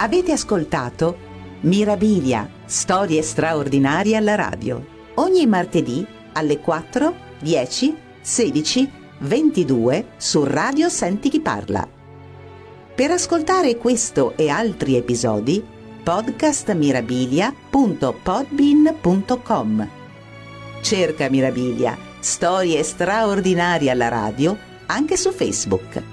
Avete ascoltato Mirabilia, storie straordinarie alla radio. Ogni martedì alle 4, 10, 16, 22 su Radio Senti Chi Parla. Per ascoltare questo e altri episodi, podcastmirabilia.podbean.com. Cerca Mirabilia, storie straordinarie alla radio, anche su Facebook.